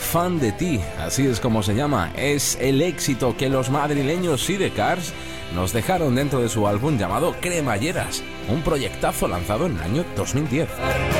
fan de ti, así es como se llama. Es el éxito que los madrileños Sidecars nos dejaron dentro de su álbum llamado Cremalleras, un proyectazo lanzado en el año 2010.